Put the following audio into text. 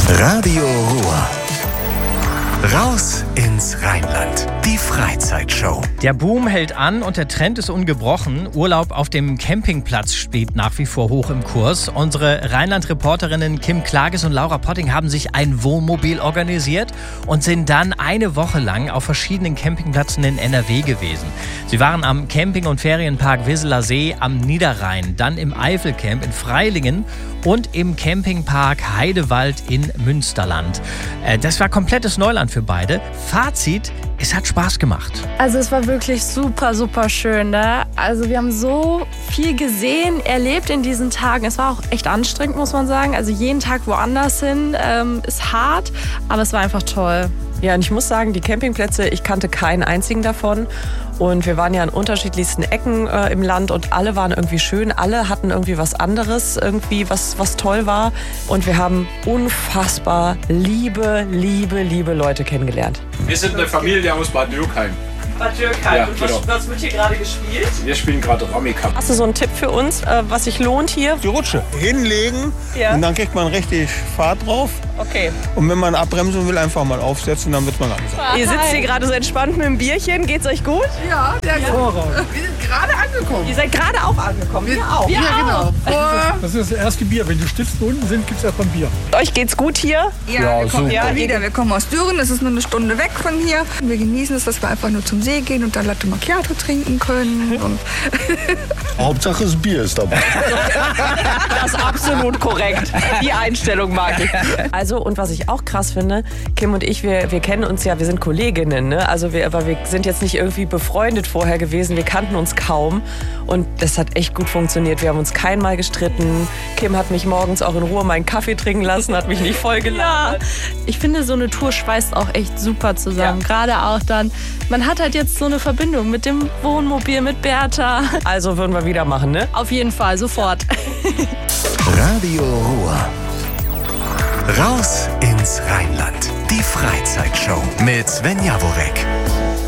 Radio Ruhr. Raus ins Rheinland. Die Freizeitshow. Der Boom hält an und der Trend ist ungebrochen. Urlaub auf dem Campingplatz steht nach wie vor hoch im Kurs. Unsere Rheinland-Reporterinnen Kim Klages und Laura Potting haben sich ein Wohnmobil organisiert und sind dann eine Woche lang auf verschiedenen Campingplätzen in NRW gewesen. Sie waren am Camping- und Ferienpark Wisseler See am Niederrhein, dann im Eifelcamp in Freilingen und im Campingpark Heidewald in Münsterland. Das war komplettes Neuland für beide. Fazit: Es hat Spaß gemacht. Also es war wirklich super, super schön. Ne? Also wir haben so viel gesehen, erlebt in diesen Tagen. Es war auch echt anstrengend, muss man sagen. Also jeden Tag woanders hin ist hart, aber es war einfach toll. Ja, und ich muss sagen, die Campingplätze, ich kannte keinen einzigen davon. Und wir waren ja an unterschiedlichsten Ecken im Land und alle waren irgendwie schön. Alle hatten irgendwie was anderes, irgendwie was toll war. Und wir haben unfassbar liebe Leute kennengelernt. Wir sind eine Familie aus Bad Dürkheim. Bad Dürkheim. Ja, und genau. was wird hier gerade gespielt? Wir spielen gerade Ramika. Hast du so einen Tipp für uns, was sich lohnt hier? Die Rutsche hinlegen und dann kriegt man richtig Fahrt drauf. Okay. Und wenn man abbremsen will, einfach mal aufsetzen, dann wird man langsam. Ihr sitzt hier gerade so entspannt mit dem Bierchen. Geht's euch gut? Ja, sehr gut. Wir sind gerade angekommen. Ihr seid gerade auch angekommen. Wir auch. Ja, genau. Das ist das erste Bier. Wenn die Stützen unten sind, gibt es erstmal ein Bier. Euch geht's gut hier? Ja, wir kommen super. wieder. Wir kommen aus Düren, das ist nur eine Stunde weg von hier. Wir genießen es, dass wir einfach nur zum See gehen und dann Latte Macchiato trinken können. Und Hauptsache das Bier ist dabei. Das ist absolut korrekt. Die Einstellung mag ich. Also, und was ich auch krass finde, Kim und ich, wir kennen uns ja, wir sind Kolleginnen, ne? Aber wir sind jetzt nicht irgendwie befreundet vorher gewesen, wir kannten uns kaum und das hat echt gut funktioniert. Wir haben uns kein Mal gestritten. Kim hat mich morgens auch in Ruhe meinen Kaffee trinken lassen, hat mich nicht vollgeladen. Ich finde, so eine Tour schweißt auch echt super zusammen. Gerade auch dann, man hat halt jetzt so eine Verbindung mit dem Wohnmobil, mit Bertha. Also würden wir wieder machen, ne? Auf jeden Fall, sofort. Radio Ruhr. Raus ins Rheinland. Die Freizeitshow mit Sven Jaworek.